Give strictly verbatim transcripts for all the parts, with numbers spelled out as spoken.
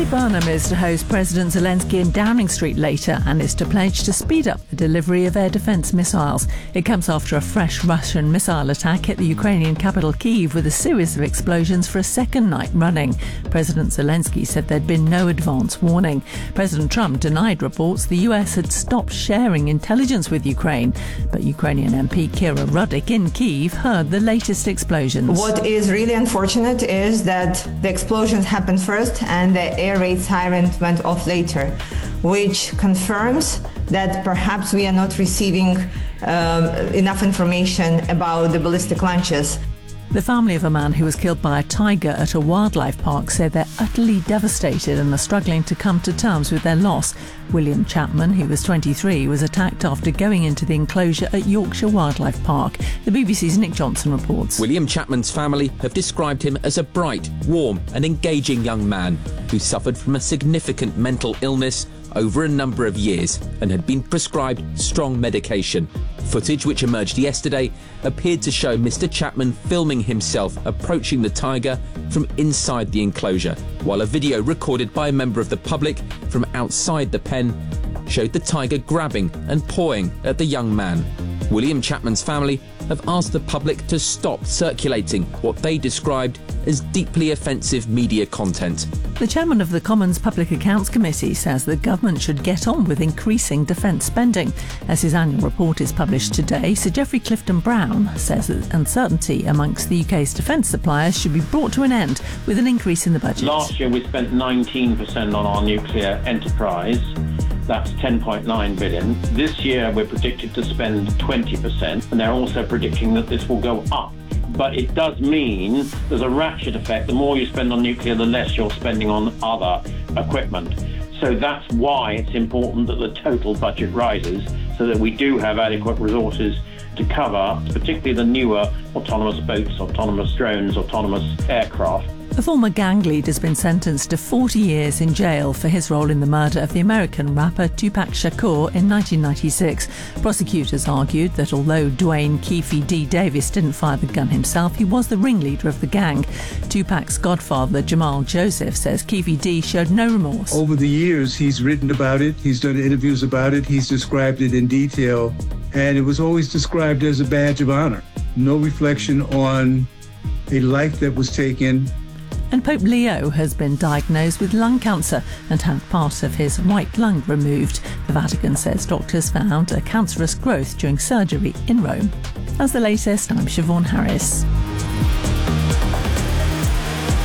Andy Burnham is to host President Zelensky in Downing Street later and is to pledge to speed up the delivery of air defence missiles. It comes after a fresh Russian missile attack hit the Ukrainian capital Kyiv with a series of explosions for a second night running. President Zelensky said there'd been no advance warning. President Trump denied reports the U S had stopped sharing intelligence with Ukraine. But Ukrainian M P Kira Rudik in Kyiv heard the latest explosions. What is really unfortunate is that the explosions happened first and the air raid siren went off later, which confirms that perhaps we are not receiving um, enough information about the ballistic launches. The family of a man who was killed by a tiger at a wildlife park said they're utterly devastated and are struggling to come to terms with their loss. William Chapman, who was twenty-three, was attacked after going into the enclosure at Yorkshire Wildlife Park. The B B C's Nick Johnson reports. William Chapman's family have described him as a bright, warm and engaging young man who suffered from a significant mental illness over a number of years and had been prescribed strong medication. Footage which emerged yesterday appeared to show Mister Chapman filming himself approaching the tiger from inside the enclosure, while a video recorded by a member of the public from outside the pen showed the tiger grabbing and pawing at the young man. William Chapman's family have asked the public to stop circulating what they described as deeply offensive media content. The chairman of the Commons Public Accounts Committee says the government should get on with increasing defence spending. As his annual report is published today, Sir Geoffrey Clifton-Brown says that uncertainty amongst the U K's defence suppliers should be brought to an end with an increase in the budget. Last year we spent nineteen percent on our nuclear enterprise. That's ten point nine billion. This year we're predicted to spend twenty percent, and they're also predicting that this will go up. But it does mean there's a ratchet effect. The more you spend on nuclear, the less you're spending on other equipment. So that's why it's important that the total budget rises, so that we do have adequate resources to cover, particularly the newer autonomous boats, autonomous drones, autonomous aircraft. A former gang leader has been sentenced to forty years in jail for his role in the murder of the American rapper Tupac Shakur in nineteen ninety-six. Prosecutors argued that although Dwayne Keefe D. Davis didn't fire the gun himself, he was the ringleader of the gang. Tupac's godfather, Jamal Joseph, says Keefe D. showed no remorse. Over the years, he's written about it, he's done interviews about it, he's described it in detail, and it was always described as a badge of honor. No reflection on a life that was taken. And Pope Leo has been diagnosed with lung cancer and had part of his right lung removed. The Vatican says doctors found a cancerous growth during surgery in Rome. That's the latest. I'm Siobhan Harris.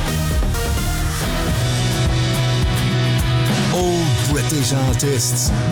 All British artists.